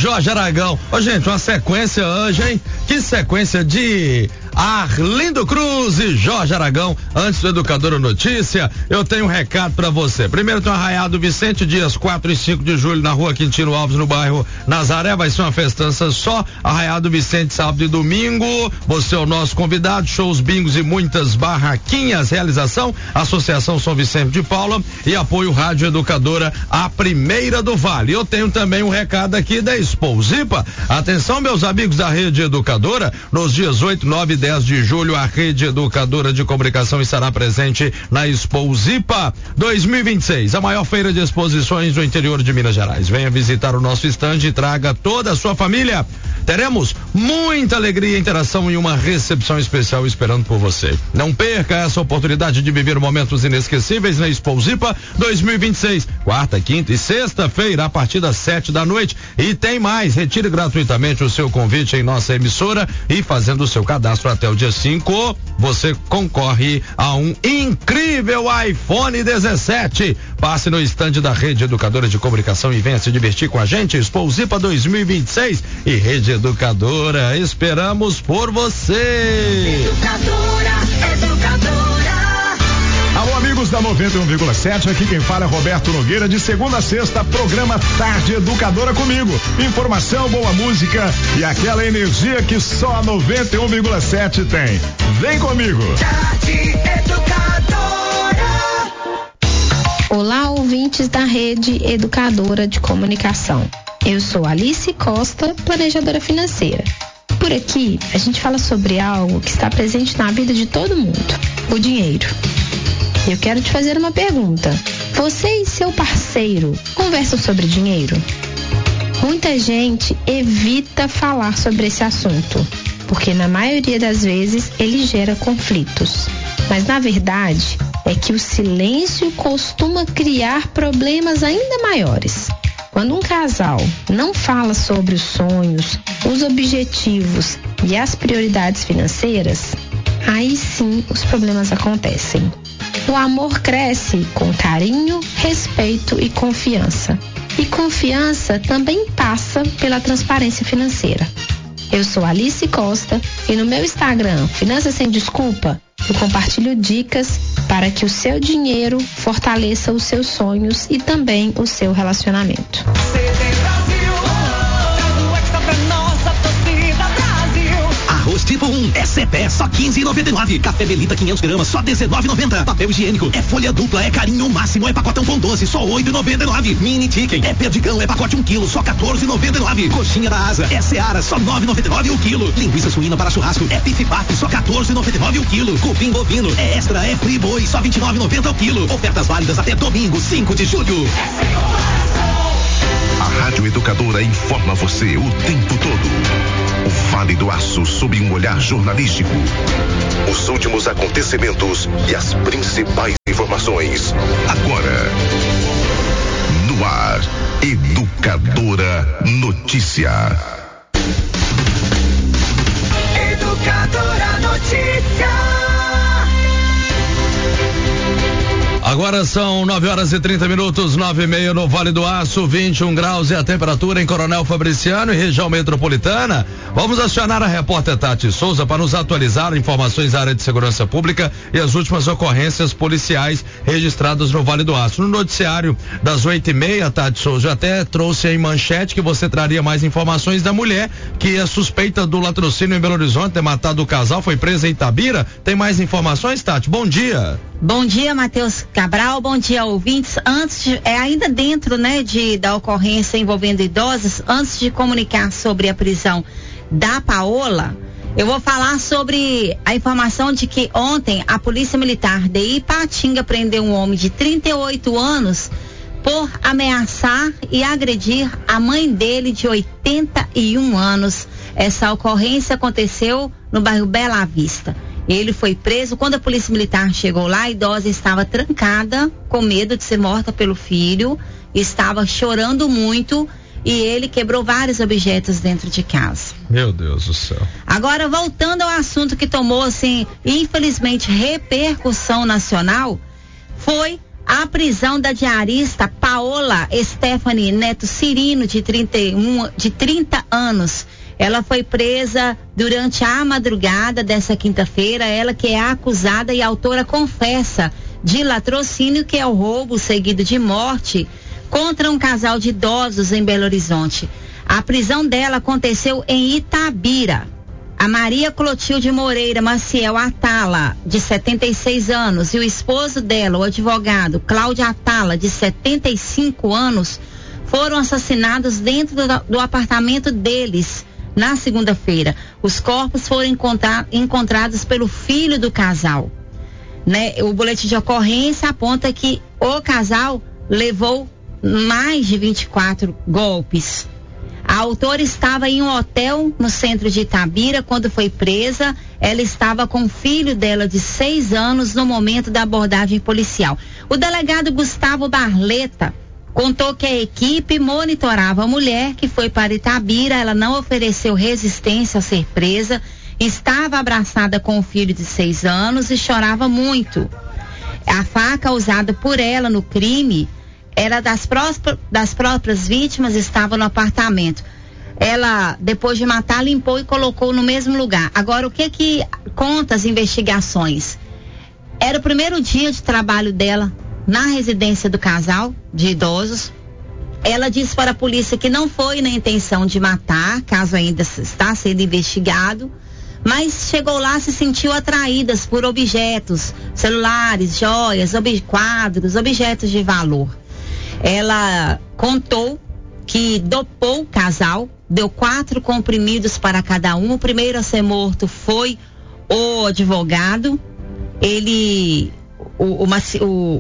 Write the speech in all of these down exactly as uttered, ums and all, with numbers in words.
Jorge Aragão. Ô, gente, uma sequência hoje, hein? Que sequência de Arlindo Cruz e Jorge Aragão. Antes do Educadora Notícia, eu tenho um recado pra você. Primeiro tem o Arraiado Vicente, dias quatro e cinco de julho, na rua Quintino Alves, no bairro Nazaré. Vai ser uma festança só. Arraiado Vicente, sábado e domingo. Você é o nosso convidado. Shows, bingos e muitas barraquinhas. Realização: Associação São Vicente de Paula e apoio Rádio Educadora, a primeira do Vale. Eu tenho também um recado aqui da Exposipa. Atenção, meus amigos da Rede Educadora, nos dias oito, nove e dez de julho, a Rede Educadora de Comunicação estará presente na Exposipa dois mil e vinte e seis, a maior feira de exposições do interior de Minas Gerais. Venha visitar o nosso estande e traga toda a sua família. Teremos muita alegria, interação e uma recepção especial esperando por você. Não perca essa oportunidade de viver momentos inesquecíveis na Exposipa dois mil e vinte e seis, quarta, quinta e sexta-feira, a partir das sete da noite. E tem mais, retire gratuitamente o seu convite em nossa emissora e fazendo o seu cadastro até o dia cinco, você concorre a um incrível iPhone dezessete. Passe no estande da Rede Educadora de Comunicação e venha se divertir com a gente. Exposipa dois mil e vinte e seis e Rede Educadora, esperamos por você. Educadora, educadora. Alô, amigos da noventa e um vírgula sete, aqui quem fala é Roberto Nogueira. De segunda a sexta, programa Tarde Educadora comigo. Informação, boa música e aquela energia que só a noventa e um vírgula sete tem. Vem comigo. Tarde Educadora. Olá, ouvintes da Rede Educadora de Comunicação. Eu sou Alice Costa, planejadora financeira. Por aqui, a gente fala sobre algo que está presente na vida de todo mundo: o dinheiro. Eu quero te fazer uma pergunta. Você e seu parceiro conversam sobre dinheiro? Muita gente evita falar sobre esse assunto, porque na maioria das vezes ele gera conflitos. Mas na verdade, é que o silêncio costuma criar problemas ainda maiores. Quando um casal não fala sobre os sonhos, os objetivos e as prioridades financeiras, aí sim os problemas acontecem. O amor cresce com carinho, respeito e confiança. E confiança também passa pela transparência financeira. Eu sou Alice Costa e no meu Instagram, Finanças Sem Desculpa, eu compartilho dicas para que o seu dinheiro fortaleça os seus sonhos e também o seu relacionamento. Arroz tipo um é Cepé, só quinze reais e noventa e nove. Café Belita quinhentos gramas, só dezenove reais e noventa centavos. Papel higiênico é folha dupla, é carinho máximo, é pacotão com doce, só oito reais e noventa e nove centavos. Mini chicken é perdigão, é pacote um quilo, só quatorze reais e noventa e nove centavos. Coxinha da asa é Seara, só nove reais e noventa e nove centavos o quilo. Linguiça suína para churrasco é Pif Paf, só quatorze reais e noventa e nove centavos o quilo. Cupim bovino é Extra, é Free Boi, só vinte e nove reais e noventa centavos o quilo. Ofertas válidas até domingo, cinco de julho. A Rádio Educadora informa você o tempo todo. O Vale do Aço sob um olhar jornalístico. Os últimos acontecimentos e as principais informações. Agora, no ar, Educadora Notícia. Educadora Notícia. Agora são nove horas e trinta minutos, nove e meia no Vale do Aço, vinte e um graus e a temperatura em Coronel Fabriciano e região metropolitana. Vamos acionar a repórter Tati Souza para nos atualizar informações da área de segurança pública e as últimas ocorrências policiais registradas no Vale do Aço. No noticiário das oito e meia, Tati Souza, até trouxe em manchete que você traria mais informações da mulher que é suspeita do latrocínio em Belo Horizonte, ter matado o casal, foi presa em Itabira. Tem mais informações, Tati? Bom dia. Bom dia, Matheus Cabral, bom dia, ouvintes. Antes, de, é ainda dentro, né, de, da ocorrência envolvendo idosos, antes de comunicar sobre a prisão da Paola, eu vou falar sobre a informação de que ontem a Polícia Militar de Ipatinga prendeu um homem de trinta e oito anos por ameaçar e agredir a mãe dele de oitenta e um anos. Essa ocorrência aconteceu no bairro Bela Vista. Ele foi preso. Quando a polícia militar chegou lá, a idosa estava trancada, com medo de ser morta pelo filho, estava chorando muito e ele quebrou vários objetos dentro de casa. Meu Deus do céu. Agora, voltando ao assunto que tomou, assim, infelizmente, repercussão nacional, foi a prisão da diarista Paola Stephanie Neto Cirino, de trinta e um, de trinta anos. Ela foi presa durante a madrugada dessa quinta-feira. Ela que é acusada e autora confessa de latrocínio, que é o roubo seguido de morte contra um casal de idosos em Belo Horizonte. A prisão dela aconteceu em Itabira. A Maria Clotilde Moreira Maciel Atala, de setenta e seis anos, e o esposo dela, o advogado Cláudio Atala, de setenta e cinco anos, foram assassinados dentro do, do apartamento deles na segunda-feira. Os corpos foram encontra, encontrados pelo filho do casal. Né? O boletim de ocorrência aponta que o casal levou mais de vinte e quatro golpes. A autora estava em um hotel no centro de Itabira quando foi presa. Ela estava com o filho dela de seis anos no momento da abordagem policial. O delegado Gustavo Barleta contou que a equipe monitorava a mulher que foi para Itabira. Ela não ofereceu resistência ao ser presa, estava abraçada com o filho de seis anos e chorava muito. A faca usada por ela no crime era das, pró- das próprias vítimas, estava no apartamento. Ela, depois de matar, limpou e colocou no mesmo lugar. Agora, o que que conta as investigações? Era o primeiro dia de trabalho dela na residência do casal de idosos. Ela disse para a polícia que não foi na intenção de matar, caso ainda está sendo investigado, mas chegou lá, se sentiu atraída por objetos, celulares, joias, ob- quadros, objetos de valor. Ela contou que dopou o casal, deu quatro comprimidos para cada um. O primeiro a ser morto foi o advogado, ele, o, o, Maci, o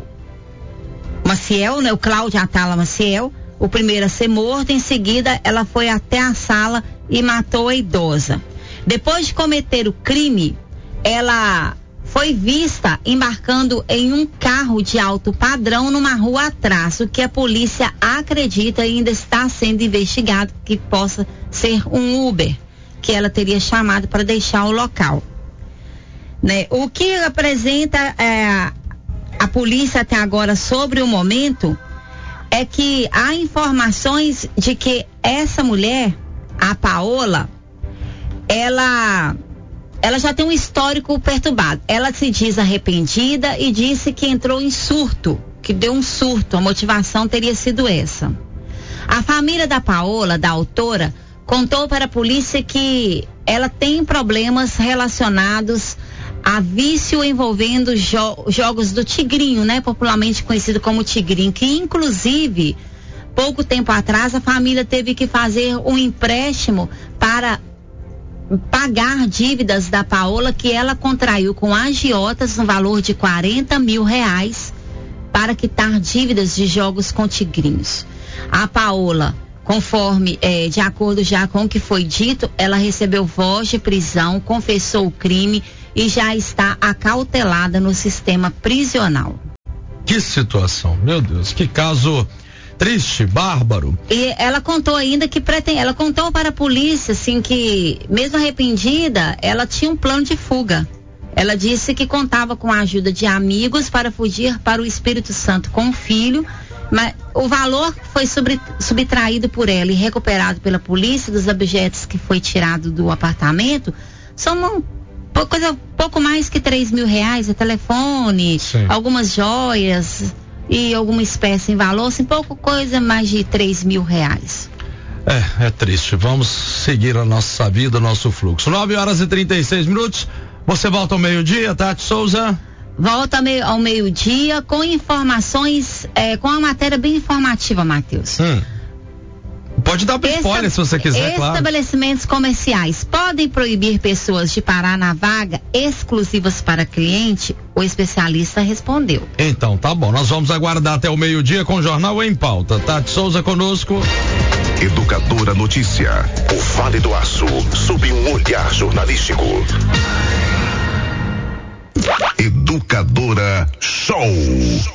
Maciel, né, o Cláudio Atala Maciel, o primeiro a ser morto. Em seguida, ela foi até a sala e matou a idosa. Depois de cometer o crime, ela foi vista embarcando em um carro de alto padrão numa rua atrás, o que a polícia acredita ainda está sendo investigado, que possa ser um Uber que ela teria chamado para deixar o local. Né? O que apresenta é, a polícia até agora sobre o momento é que há informações de que essa mulher, a Paola, ela... ela já tem um histórico perturbado. Ela se diz arrependida e disse que entrou em surto, que deu um surto. A motivação teria sido essa. A família da Paola, da autora, contou para a polícia que ela tem problemas relacionados a vício envolvendo jo- jogos do tigrinho, né? Popularmente conhecido como tigrinho, que inclusive, pouco tempo atrás, a família teve que fazer um empréstimo para pagar dívidas da Paola, que ela contraiu com agiotas no valor de quarenta mil reais para quitar dívidas de jogos com tigrinhos. A Paola, conforme, eh, de acordo já com o que foi dito, ela recebeu voz de prisão, confessou o crime e já está acautelada no sistema prisional. Que situação, meu Deus, que caso triste, bárbaro. E ela contou ainda que pretende, ela contou para a polícia, assim, que mesmo arrependida, ela tinha um plano de fuga. Ela disse que contava com a ajuda de amigos para fugir para o Espírito Santo com o filho, mas o valor foi sobre, subtraído por ela e recuperado pela polícia dos objetos que foi tirado do apartamento são um, coisa, pouco mais que três mil reais, é telefone, sim, algumas joias e alguma espécie em valor, assim, pouco coisa mais de três mil reais. É, é triste. Vamos seguir a nossa vida, o nosso fluxo. nove horas e trinta e seis minutos. Você volta ao meio-dia, Tati Souza? Volta ao, meio, ao meio-dia com informações, é, com uma matéria bem informativa, Matheus. Hum. Pode dar spoiler se você quiser, claro. Estabelecimentos comerciais podem proibir pessoas de parar na vaga exclusivas para cliente? O especialista respondeu. Então, tá bom. Nós vamos aguardar até o meio-dia com o Jornal em Pauta. Tati Souza conosco. Educadora Notícia. O Vale do Aço, sob um olhar jornalístico. Educadora Show.